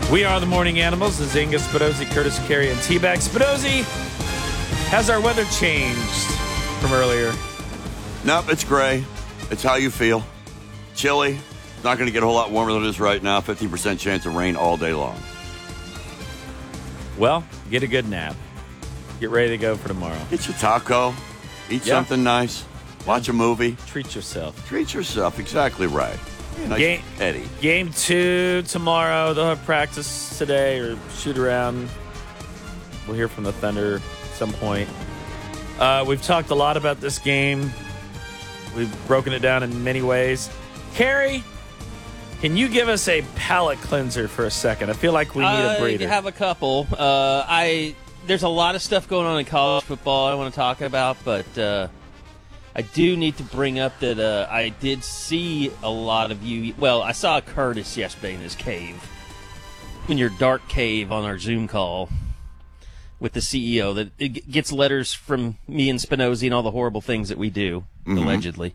We are the Morning Animals. This is Inga, Spedozzi, Curtis, Carey, and T-Bag. Spedozzi, has our weather changed from earlier? Nope, it's gray. It's how you feel. Chilly. It's not going to get a whole lot warmer than it is right now. 50% chance of rain all day long. Well, get a good nap. Get ready to go for tomorrow. Get your taco. Eat something nice. Watch a movie. Treat yourself. Treat yourself. Exactly right. Nice Eddie. Game 2 tomorrow. They'll have practice today or shoot around. We'll hear from the Thunder at some point. We've talked a lot about this game. We've broken it down in many ways. Carey, can you give us a palate cleanser for a second? I feel like we need a breather. I have a couple. There's a lot of stuff going on in college football I want to talk about, but I do need to bring up that I did see a lot of you. Well, I saw Curtis yesterday in his cave, in your dark cave on our Zoom call with the CEO that it gets letters from me and Spinozzi and all the horrible things that we do, allegedly.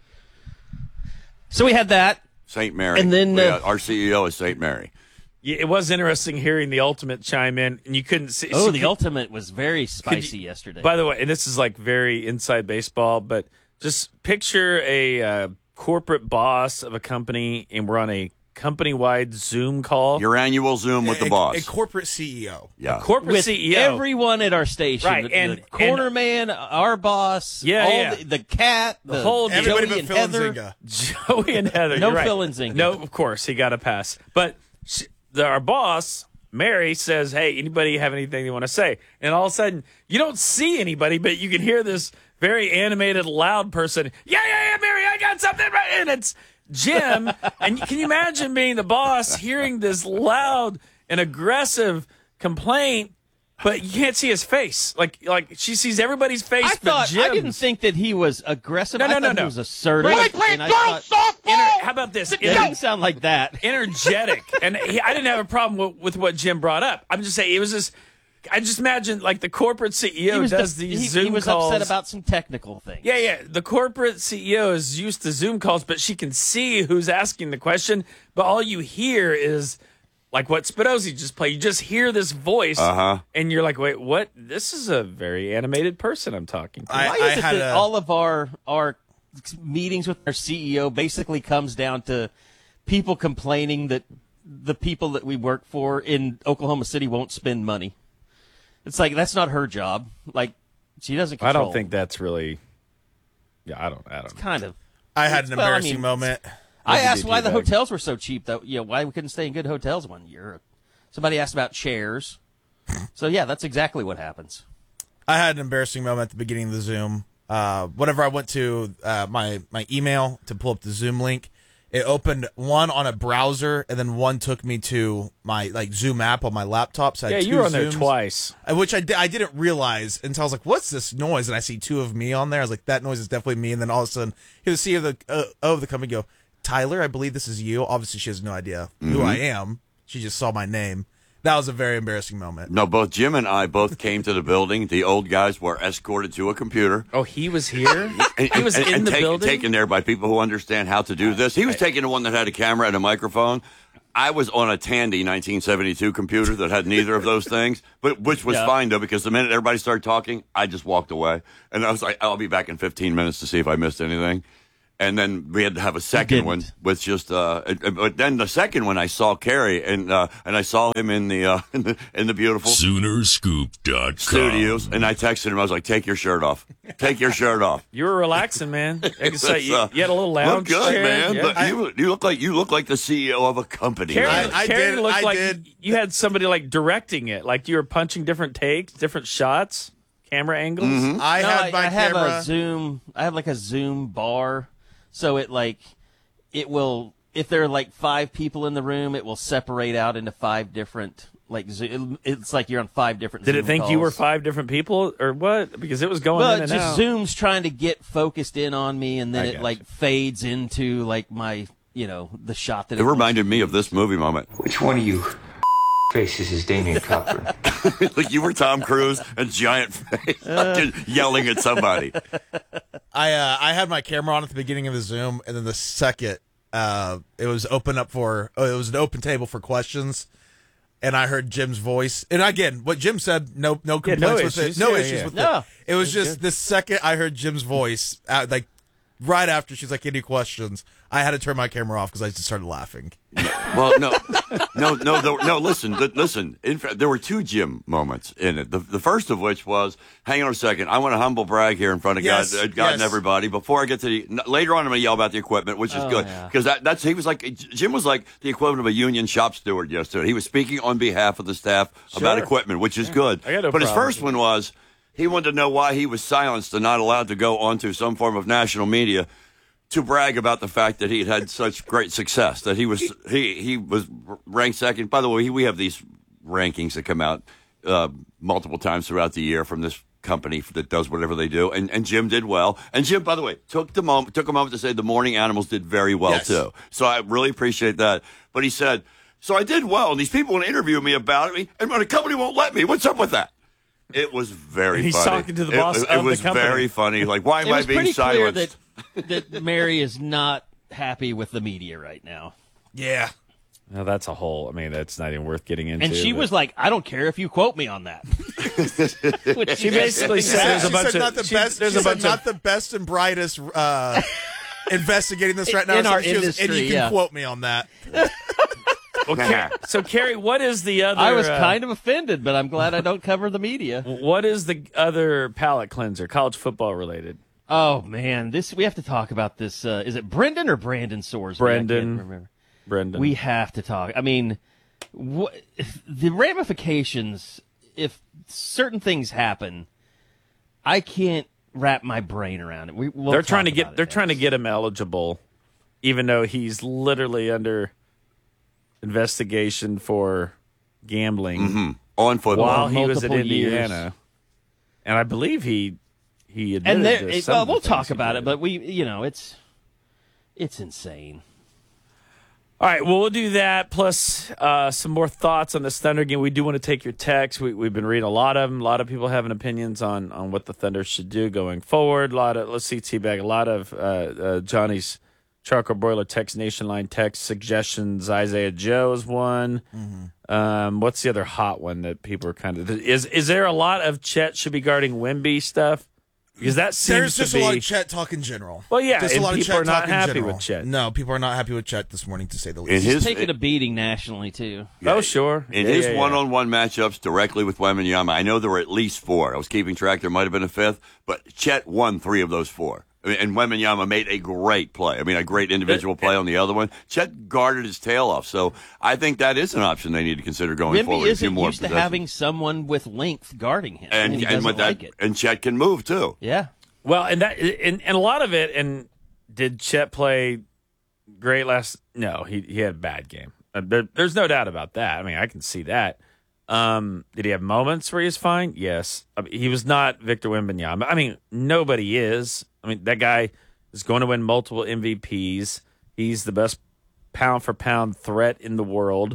So we had that. St. Mary. And then our CEO is St. Mary. Yeah, it was interesting hearing the Ultimate chime in, and you couldn't see. Oh, the Ultimate was very spicy yesterday. By the way, and this is like very inside baseball, but just picture a corporate boss of a company, and we're on a company-wide Zoom call. Your annual Zoom with the boss. A corporate CEO. Yeah. A corporate with CEO. Everyone at our station. Right, the corner man, our boss, the cat, the whole everybody Joey but and Phil Heather. and Zinga. Joey and Heather. No you're right. Phil and Zinga. No, of course, he got a pass. But our boss, Mary, says, hey, anybody have anything they want to say? And all of a sudden, you don't see anybody, but you can hear this very animated, loud person, yeah, Mary, I got something. And it's Jim. And can you imagine being the boss, hearing this loud and aggressive complaint, but you can't see his face. Like she sees everybody's face, but Jim. I didn't think that he was aggressive. No. He was assertive. Really? How about this? It didn't sound like that. Energetic. And I didn't have a problem with what Jim brought up. I'm just saying, it was just, I just imagine like the corporate CEO does these Zoom calls. He was upset about some technical things. Yeah. The corporate CEO is used to Zoom calls, but she can see who's asking the question. But all you hear is like what Spedozzi just played. You just hear this voice, and you're like, wait, what? This is a very animated person I'm talking to. Why is it that all of our meetings with our CEO basically comes down to people complaining that the people that we work for in Oklahoma City won't spend money? It's like, that's not her job. Like, she doesn't control. I don't think that's really. Yeah, I don't know. Kind of. I had an embarrassing moment. I asked why the hotels were so cheap, though. Why we couldn't stay in good hotels one year. Somebody asked about chairs. So, yeah, that's exactly what happens. I had an embarrassing moment at the beginning of the Zoom. Whenever I went to my email to pull up the Zoom link, it opened one on a browser, and then one took me to my Zoom app on my laptop. So I had you were on Zooms, there twice. Which I didn't realize until I was like, what's this noise? And I see two of me on there. I was like, that noise is definitely me. And then all of a sudden, hear the CEO of the company go, Tyler, I believe this is you. Obviously, she has no idea who I am. She just saw my name. That was a very embarrassing moment. No, both Jim and I both came to the building. The old guys were escorted to a computer. Oh, he was here? He was in the building? Taken there by people who understand how to do this. He was taking the one that had a camera and a microphone. I was on a Tandy 1972 computer that had neither of those things, but which was fine, though, because the minute everybody started talking, I just walked away. And I was like, I'll be back in 15 minutes to see if I missed anything. And then we had to have a second one with just. But then the second one, I saw Carey, and I saw him in the beautiful Soonerscoop.com studios, and I texted him. I was like, "Take your shirt off. Take your shirt off." You were relaxing, man. I can say you had a little lounge look good, chair. man. Yeah. You look like the CEO of a company. Carey, man. I Carey did. looked I like did. you had somebody like directing it, like you were punching different takes, different shots, camera angles. I had my I have camera. a Zoom. I have like a Zoom bar, so it will. If there are like 5 people in the room, it will separate out into 5 different. It's like you're on 5 different. Did Zoom it think calls. you were 5 different people or what? Because it was going Well, in and just out. Zoom's trying to get focused in on me, and then I it gotcha. like fades into like my, the shot that It reminded me of this movie moment. Which one of you faces is Damien Cochran? Like you were Tom Cruise, a giant face, yelling at somebody. I had my camera on at the beginning of the Zoom, and then the second it was an open table for questions. and I heard Jim's voice. And again, what Jim said, no complaints with issues. it. No Yeah, issues yeah. with No. it. It was just the second I heard Jim's voice, like right after she's like, any questions, I had to turn my camera off because I just started laughing. Well, no. Listen. In fact, there were two Jim moments in it. The first of which was, hang on a second, I want to humble brag here in front of God and everybody. Before I get to later on, I'm going to yell about the equipment, which is good because Jim was like the equivalent of a union shop steward yesterday. He was speaking on behalf of the staff about equipment, which is good. I got no but his problem first with one was he wanted to know why he was silenced and not allowed to go onto some form of national media to brag about the fact that he had such great success, that he was ranked second. By the way, we have these rankings that come out multiple times throughout the year from this company that does whatever they do, and Jim did well. And Jim, by the way, took a moment to say the morning animals did very well too. So I really appreciate that. But he said, so I did well, and these people want to interview me about it, and the company won't let me. What's up with that? It was very funny. He's talking to the boss of the company. It was very funny. Like, why am I being pretty silenced? clear that Mary is not happy with the media right now. Yeah. No, that's a whole. I mean, that's not even worth getting into. And she was like, I don't care if you quote me on that. Which She basically said there's a She bunch said of not the she- best. there's She a said bunch not of the best and brightest investigating this right now. In our She goes, industry, and you can yeah. quote me on that. So, Carrie, what is the other? I was kind of offended, but I'm glad I don't cover the media. What is the other palate cleanser? College football related. Oh man, we have to talk about this. Is it Brendan or Brandon Soares? Brendan. I can't remember. Brendan. We have to talk. I mean, the ramifications if certain things happen. I can't wrap my brain around it. They're trying to get him eligible, even though he's literally under investigation for gambling On football. while he was at Multiple Indiana, years. and I believe he admitted And to some of the we'll things talk he about it, did. but it's insane. All right, well, we'll do that, plus some more thoughts on this Thunder game. We do want to take your texts. We've been reading a lot of them. A lot of people having opinions on what the Thunder should do going forward. Let's see, T-Bag, a lot of Johnny's Charcoal Broiler text Nation line text suggestions. Isaiah Joe is one. What's the other hot one that people are kind of... Is there a lot of Chet should be guarding Wemby stuff? Because that seems There's just to be... a lot of Chet talk in general. Well, yeah, just a and lot of people Chet are not talk in happy general. with Chet. No, people are not happy with Chet this morning, to say the In least. his- He's taking a beating nationally too. Oh, sure. In Yeah, his yeah, yeah. one-on-one matchups directly with Wembanyama, I know there were at least 4. I was keeping track. There might have been a 5th, but Chet won 3 of those 4. I mean, and Wembanyama made a great play. I mean, a great individual play on the other one. Chet guarded his tail off. So I think that is an option they need to consider going Wemby forward. A few isn't more used to possessions. having someone with length guarding him, and he doesn't with that, like it. and Chet can move too. Yeah. Well, and a lot of it, and did Chet play great last? No, he had a bad game. There's no doubt about that. I mean, I can see that. Did he have moments where he was fine? Yes. I mean, he was not Victor Wembanyama. I mean, nobody is. I mean, that guy is going to win multiple MVPs. He's the best pound-for-pound threat in the world.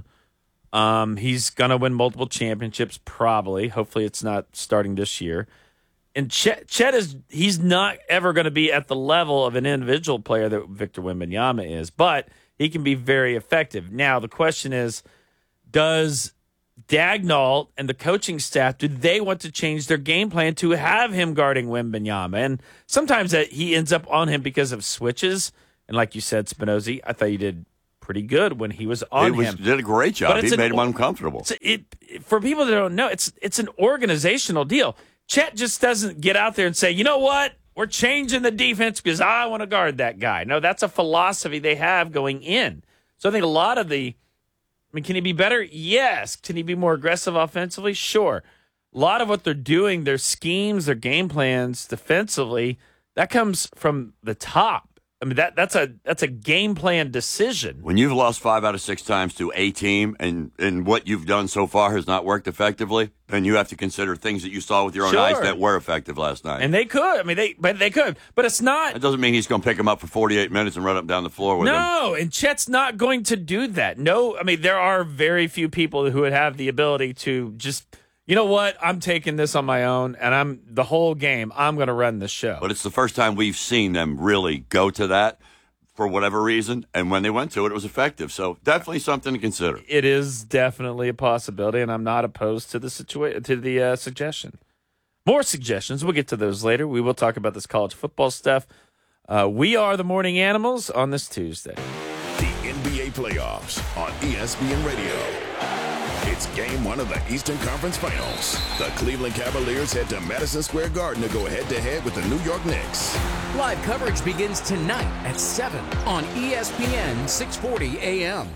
He's going to win multiple championships, probably. Hopefully it's not starting this year. And Chet he's not ever going to be at the level of an individual player that Victor Wembanyama is, but he can be very effective. Now, the question is, does Dagnall and the coaching staff, do they want to change their game plan to have him guarding Wembanyama? And sometimes that he ends up on him because of switches. And like you said, Spinozzi, I thought you did pretty good when he was on him. Did a great job. But He made him uncomfortable. For people that don't know, it's an organizational deal. Chet just doesn't get out there and say, you know what? We're changing the defense because I want to guard that guy. No, that's a philosophy they have going in. So I think a lot of can he be better? Yes. Can he be more aggressive offensively? Sure. A lot of what they're doing, their schemes, their game plans defensively, that comes from the top. I mean, that's a game plan decision. When you've lost 5 out of 6 times to a team and what you've done so far has not worked effectively, then you have to consider things that you saw with your own eyes that were effective last night. And they could. I mean, they could. But it's not. That doesn't mean he's going to pick him up for 48 minutes and run up and down the floor with him. No, and Chet's not going to do that. No, I mean, there are very few people who would have the ability to just, you know what, I'm taking this on my own, and I'm going to run the show. But it's the first time we've seen them really go to that for whatever reason, and when they went to it, it was effective. So definitely something to consider. It is definitely a possibility, and I'm not opposed to the suggestion. More suggestions. We'll get to those later. We will talk about this college football stuff. We are the Morning Animals on this Tuesday. The NBA playoffs on ESPN Radio. It's game 1 of the Eastern Conference Finals. The Cleveland Cavaliers head to Madison Square Garden to go head-to-head with the New York Knicks. Live coverage begins tonight at 7 on ESPN 640 AM.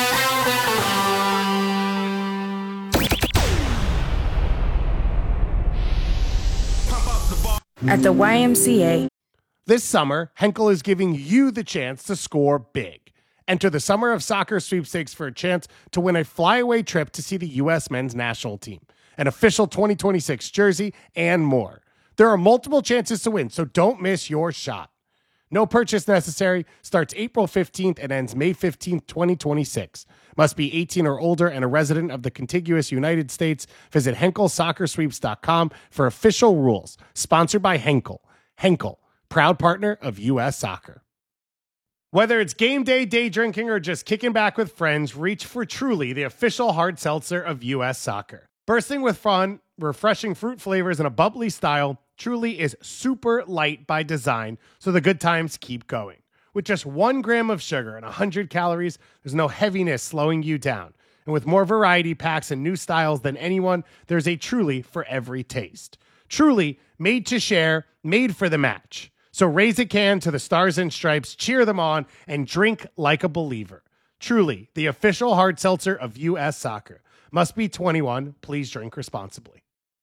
At the YMCA. This summer, Henkel is giving you the chance to score big. Enter the Summer of Soccer sweepstakes for a chance to win a flyaway trip to see the U.S. men's national team, an official 2026 jersey, and more. There are multiple chances to win, so don't miss your shot. No purchase necessary. Starts April 15th and ends May 15th, 2026. Must be 18 or older and a resident of the contiguous United States. Visit HenkelSoccerSweeps.com for official rules. Sponsored by Henkel. Henkel, proud partner of U.S. Soccer. Whether it's game day, day drinking, or just kicking back with friends, reach for Truly, the official hard seltzer of U.S. Soccer. Bursting with fun, refreshing fruit flavors, and a bubbly style, Truly is super light by design, so the good times keep going. With just 1 gram of sugar and 100 calories, there's no heaviness slowing you down. And with more variety packs and new styles than anyone, there's a Truly for every taste. Truly, made to share, made for the match. So raise a can to the Stars and Stripes, cheer them on, and drink like a believer. Truly, the official hard seltzer of U.S. Soccer. Must be 21. Please drink responsibly.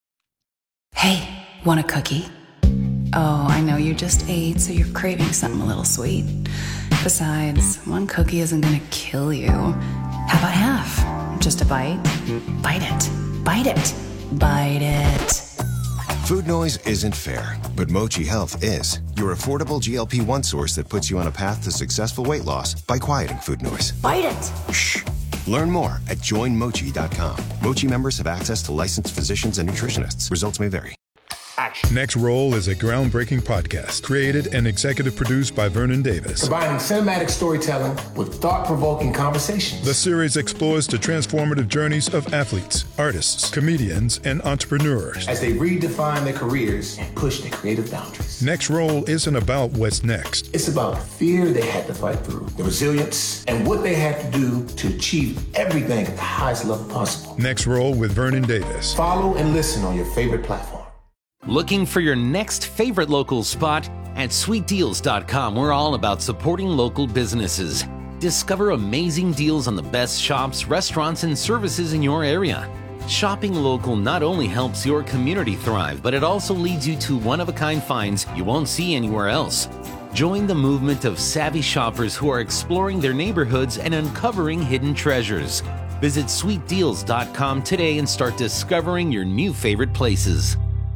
Hey, want a cookie? Oh, I know you just ate, so you're craving something a little sweet. Besides, 1 cookie isn't gonna kill you. How about half? Just a bite? Bite it. Bite it. Bite it. Food noise isn't fair, but Mochi Health is. Your affordable GLP-1 source that puts you on a path to successful weight loss by quieting food noise. Bite it. Shh. Learn more at joinmochi.com. Mochi members have access to licensed physicians and nutritionists. Results may vary. Next Roll is a groundbreaking podcast created and executive produced by Vernon Davis. Combining cinematic storytelling with thought-provoking conversations. The series explores the transformative journeys of athletes, artists, comedians, and entrepreneurs as they redefine their careers and push their creative boundaries. Next Roll isn't about what's next. It's about the fear they had to fight through, the resilience, and what they had to do to achieve everything at the highest level possible. Next Roll with Vernon Davis. Follow and listen on your favorite platform. Looking for your next favorite local spot? At sweetdeals.com, we're all about supporting local businesses. Discover amazing deals on the best shops, restaurants, and services in your area. Shopping local not only helps your community thrive, but it also leads you to one-of-a-kind finds you won't see anywhere else. Join the movement of savvy shoppers who are exploring their neighborhoods and uncovering hidden treasures. Visit sweetdeals.com today and start discovering your new favorite places.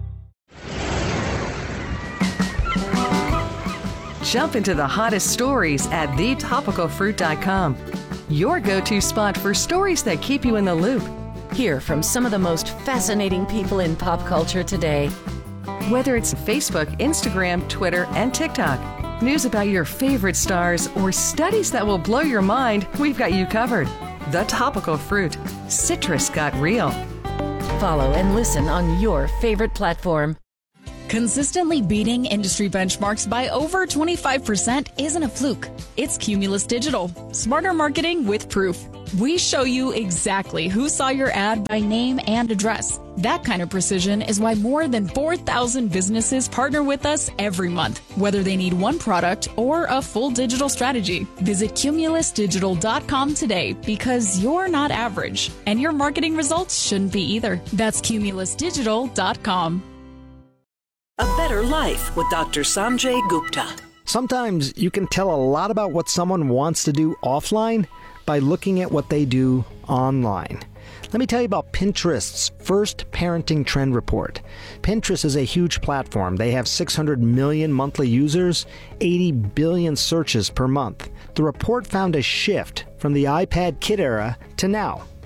Jump into the hottest stories at thetopicalfruit.com. Your go-to spot for stories that keep you in the loop. Hear from some of the most fascinating people in pop culture today. Whether it's Facebook, Instagram, Twitter, and TikTok, news about your favorite stars, or studies that will blow your mind, we've got you covered. The Topical Fruit. Citrus got real. Follow and listen on your favorite platform. Consistently beating industry benchmarks by over 25% isn't a fluke. It's Cumulus Digital. Smarter marketing with proof. We show you exactly who saw your ad by name and address. That kind of precision is why more than 4,000 businesses partner with us every month, whether they need one product or a full digital strategy. Visit cumulusdigital.com today because you're not average, and your marketing results shouldn't be either. That's cumulusdigital.com. A Better Life with Dr. Sanjay Gupta. Sometimes you can tell a lot about what someone wants to do offline by looking at what they do online. Let me tell you about Pinterest's first parenting trend report. Pinterest is a huge platform. They have 600 million monthly users, 80 billion searches per month. The report found a shift from the iPad kid era to now.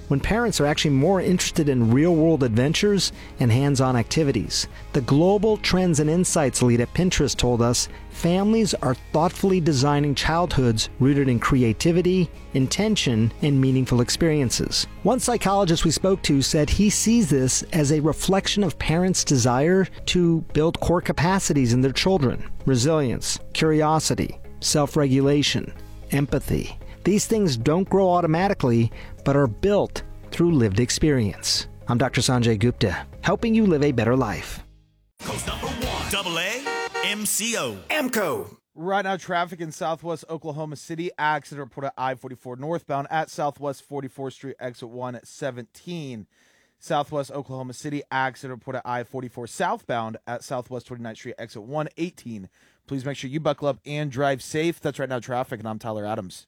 when parents are actually more interested in real-world adventures and hands-on activities. The Global Trends and Insights lead at Pinterest told us families are thoughtfully designing childhoods rooted in creativity, intention, and meaningful experiences. One psychologist we spoke to said he sees this as a reflection of parents' desire to build core capacities in their children: resilience, curiosity, self-regulation, empathy. These things don't grow automatically, but are built through lived experience. I'm Dr. Sanjay Gupta, helping you live a better life. Double A, MCO. AMCO. Right now, traffic in Southwest Oklahoma City. Accident report at I-44 northbound at Southwest 44th Street, exit 117. Southwest Oklahoma City. Accident report at I-44 southbound at Southwest 29th Street, exit 118. Please make sure you buckle up and drive safe. That's Right Now Traffic, and I'm Tyler Adams.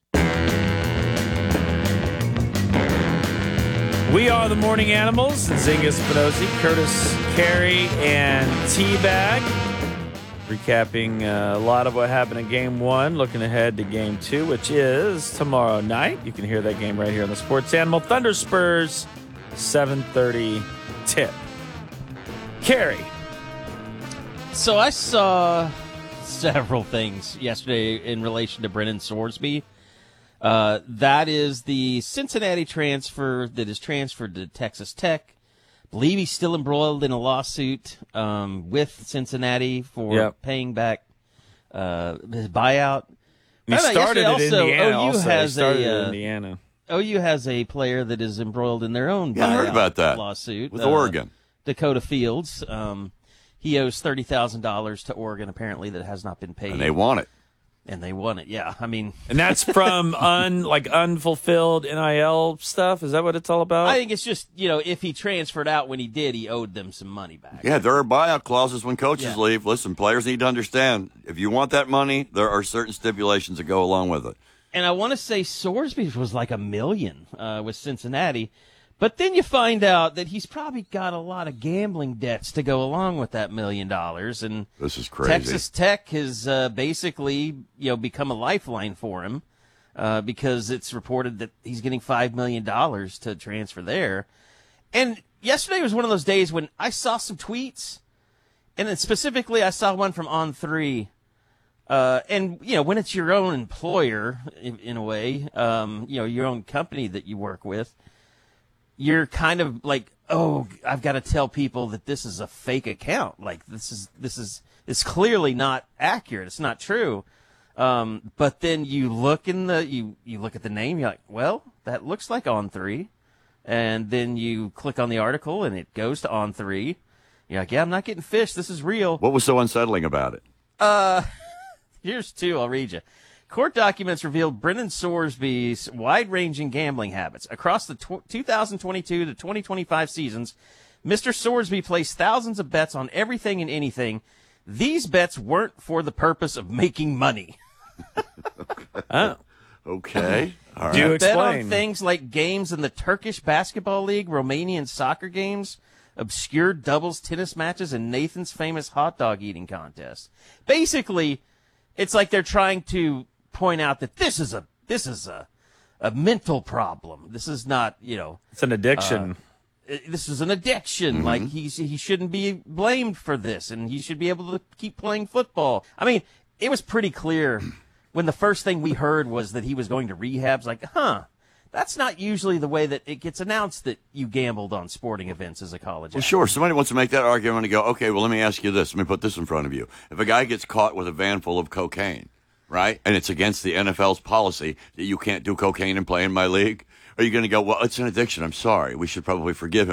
We are the Morning Animals. Zinga Spinosi, Curtis Carey, and T-Bag. Recapping a lot of what happened in Game 1. Looking ahead to Game 2, which is tomorrow night. You can hear that game right here on the Sports Animal. Thunder Spurs, 7:30 tip. Carey. So I saw several things yesterday in relation to Brennan Sorsby. That is the Cincinnati transfer that is transferred to Texas Tech. I believe he's still embroiled in a lawsuit with Cincinnati for paying back his buyout. He started at Indiana. OU has a player that is embroiled in their own buyout I heard about that. lawsuit with Oregon. Dakota Fields. He owes $30,000 to Oregon, apparently, that has not been paid. And they want it. Yeah. I mean, and that's from unfulfilled NIL stuff. Is that what it's all about? I think it's just, if he transferred out when he did, he owed them some money back. Yeah, there are buyout clauses when coaches leave. Listen, players need to understand, if you want that money, there are certain stipulations that go along with it. And I want to say Sorsby was like $1 million with Cincinnati. But then you find out that he's probably got a lot of gambling debts to go along with that $1 million. And this is crazy. Texas Tech has basically, become a lifeline for him because it's reported that he's getting $5 million to transfer there. And yesterday was one of those days when I saw some tweets, and then specifically I saw one from On3. And, when it's your own employer, in a way, your own company that you work with, you're kind of like, oh, I've got to tell people that this is a fake account. Like, this is clearly not accurate. It's not true. But then you look you look at the name, you're like, well, that looks like On3. And then you click on the article and it goes to On3. You're like, yeah, I'm not getting fished. This is real. What was so unsettling about it? Here's two. I'll read you. Court documents revealed Brennan Sorsby's wide-ranging gambling habits. Across the 2022 to 2025 seasons, Mr. Sorsby placed thousands of bets on everything and anything. These bets weren't for the purpose of making money. Oh. Okay. All right. Do explain. Bet on things like games in the Turkish Basketball League, Romanian soccer games, obscure doubles tennis matches, and Nathan's famous hot dog eating contest. Basically, it's like they're trying to point out that this is a mental problem. This is not, it's an addiction. This is an addiction. Mm-hmm. Like he shouldn't be blamed for this, and he should be able to keep playing football. I mean, it was pretty clear when the first thing we heard was that he was going to rehab. It's like, that's not usually the way that it gets announced that you gambled on sporting events as a college athlete. Sure. Somebody wants to make that argument and go, okay, well, let me ask you this. Let me put this in front of you. If a guy gets caught with a van full of cocaine, right, and it's against the NFL's policy that you can't do cocaine and play in my league, are you going to go, well, it's an addiction. I'm sorry. We should probably forgive him.